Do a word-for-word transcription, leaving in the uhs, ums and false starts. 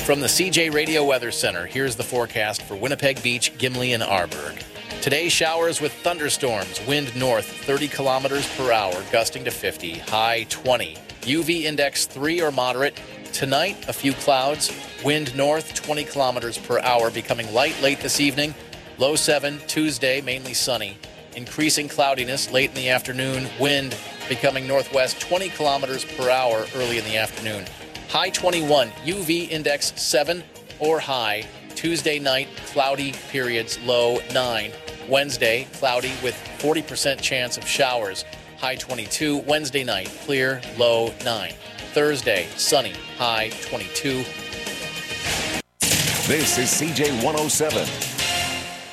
From the C J Radio Weather Center, here's the forecast for Winnipeg Beach, Gimli, and Arborg. Today, showers with thunderstorms, wind north thirty kilometers per hour, gusting to fifty, high twenty. U V index three or moderate. Tonight, a few clouds, wind north twenty kilometers per hour, becoming light late this evening, low seven. Tuesday, mainly sunny. Increasing cloudiness late in the afternoon, wind becoming northwest twenty kilometers per hour early in the afternoon. High twenty-one, U V index seven or high. Tuesday night, cloudy periods, low nine. Wednesday, cloudy with forty percent chance of showers, high twenty-two. Wednesday night, clear, low nine. Thursday, sunny, high twenty-two. This is C J one oh seven.